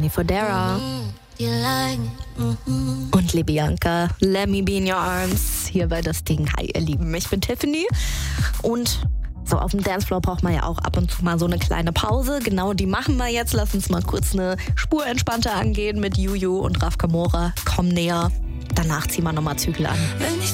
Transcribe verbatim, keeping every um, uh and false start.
Jenny Fodera. Und Libianca, Let Me Be in Your Arms. Hier bei Das Ding. Hi, ihr Lieben, ich bin Tiffany. Und so auf dem Dancefloor braucht man ja auch ab und zu mal so eine kleine Pause. Genau die machen wir jetzt. Lass uns mal kurz eine Spur entspannter angehen mit Juju und Raf Kamora. Komm näher. Danach ziehen wir nochmal Zügel an. Wenn ich